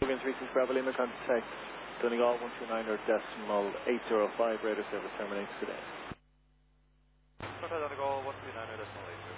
Logan 36 Bravo Lima, contact Donegal 129.805, radar service terminates today. Contact Donegal 129.805.